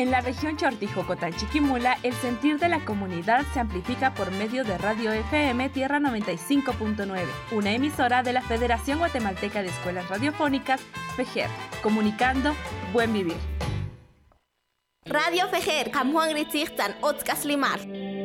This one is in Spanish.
En la región Chortijocotán-Chiquimula, el sentir de la comunidad se amplifica por medio de Radio FM Tierra 95.9, una emisora de la Federación Guatemalteca de Escuelas Radiofónicas, FEGER, comunicando Buen Vivir. Radio FEGER, Kamhuang Ritzirtan, Otzkas Limar.